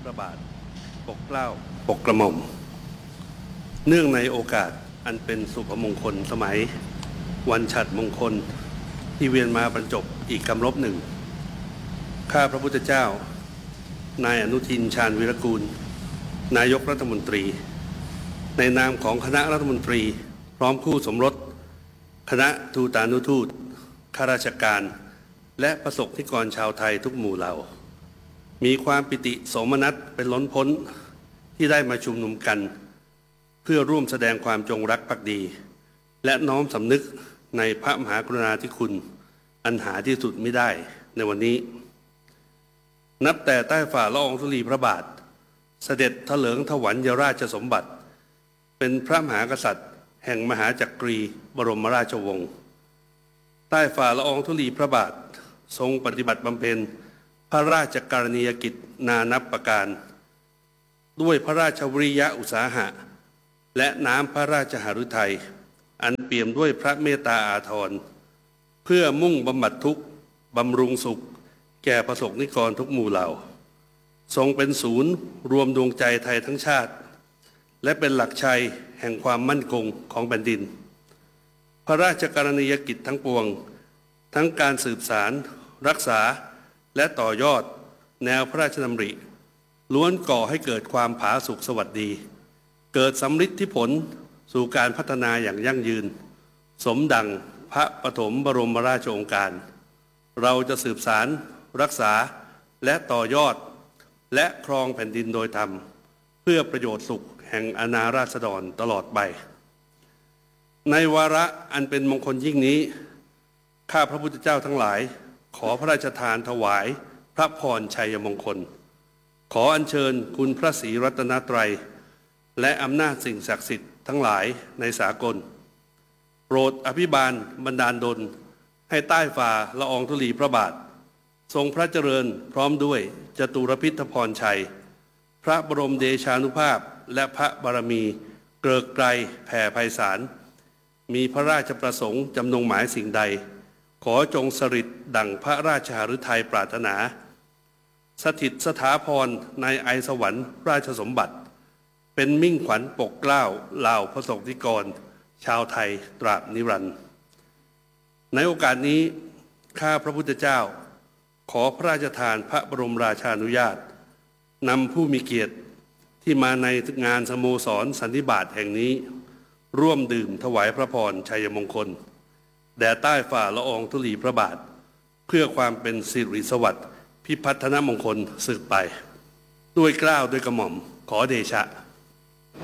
พระบาทปกเกล้าปกกระหม่อมเนื่องในโอกาสอันเป็นสุภมงคลสมัยวันฉัตรมงคลที่เวียนมาบรรจบอีกกำลบหนึ่งข้าพระพุทธเจ้านายอนุทินชาญวีรกูลนายกรัฐมนตรีในนามของคณะรัฐมนตรีพร้อมคู่สมรสคณะทูตานุทูตข้าราชการและประสบนิกรชาวไทยทุกหมู่เหล่ามีความปิติโสมนัสเป็นล้นพ้นที่ได้มาชุมนุมกันเพื่อร่วมแสดงความจงรักภักดีและน้อมสำนึกในพระมหากรุณาธิคุณอันหาที่สุดไม่ได้ในวันนี้นับแต่ใต้ฝ่าละอองธุลีพระบาทเสด็จเถลิงถวัลยราชสมบัติเป็นพระมหากษัตริย์แห่งมหาจักรีบรมราชวงศ์ใต้ฝ่าละอองธุลีพระบาททรงปฏิบัติบำเพ็ญพระราชกรณียกิจนานับประการด้วยพระราชวิริยะอุตสาหะและน้ำพระราชหฤทัยอันเปี่ยมด้วยพระเมตตาอาทรเพื่อมุ่งบำบัดทุกข์บำรุงสุขแก่ประสบนิกรทุกหมู่เหล่าทรงเป็นศูนย์รวมดวงใจไทยทั้งชาติและเป็นหลักชัยแห่งความมั่นคงของแผ่นดินพระราชกรณียกิจทั้งปวงทั้งการสืบสารรักษาและต่อยอดแนวพระราชดำริล้วนก่อให้เกิดความผาสุกสวัสดีเกิดสำฤทธิผลสู่การพัฒนาอย่างยั่งยืนสมดังพระปฐมบรมราชโองการเราจะสืบสารรักษาและต่อยอดและครองแผ่นดินโดยธรรมเพื่อประโยชน์สุขแห่งอาณาราษฎรตลอดไปในวาระอันเป็นมงคลยิ่งนี้ข้าพระพุทธเจ้าทั้งหลายขอพระราชทานถวายพระพรชัยมงคลขออัญเชิญคุณพระศรีรัตนตรัยและอำนาจสิ่งศักดิ์สิทธิ์ทั้งหลายในสากลโปรดอภิบาลบันดาลดลให้ใต้ฝ่าละอองธุลีพระบาททรงพระเจริญพร้อมด้วยจตุรพิธพรชัยพระบรมเดชานุภาพและพระบารมีเกริกไกรแผ่ไพศาลมีพระราชประสงค์จำนงหมายสิ่งใดขอจงสฤทธิ์ดั่งพระราชหฤทัยปรารถนาสถิตสถาพรในไอสวรรค์ราชสมบัติเป็นมิ่งขวัญปกเกล้าเหล่าประสบนิกรชาวไทยตราบนิรันดร์ในโอกาสนี้ข้าพระพุทธเจ้าขอพระราชทานพระบรมราชานุญาตนำผู้มีเกียรติที่มาในงานสโมสรสันนิบาตแห่งนี้ร่วมดื่มถวายพระพรชัยมงคลแด่ใต้ฝ่าละอองธุลีพระบาทเพื่อความเป็นสิริสวัสดิ์พิพัฒนมงคลสืบไปด้วยเกล้าด้วยกระหม่อมขอเดชะ